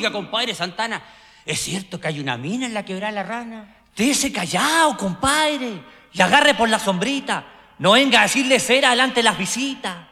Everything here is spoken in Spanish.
Oiga, compadre Santana, ¿es cierto que hay una mina en la Quebrada La Rana? Estése callado, compadre, y agarre por la sombrita. No venga a decirle cera delante de las visitas.